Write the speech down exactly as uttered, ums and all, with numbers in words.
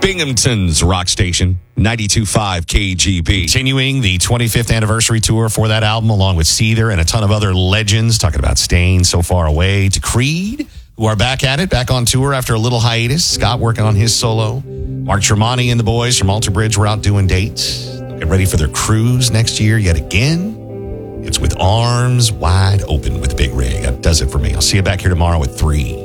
Binghamton's rock station, ninety-two point five K G B. Continuing the twenty-fifth anniversary tour for that album, along with Seether and a ton of other legends, talking about Staying So Far Away, to Creed, who are back at it, back on tour after a little hiatus. Scott working on his solo. Mark Tremonti and the boys from Alter Bridge were out doing dates. They'll get ready for their cruise next year yet again. It's with arms wide open with Big Rig. That does it for me. I'll see you back here tomorrow at three.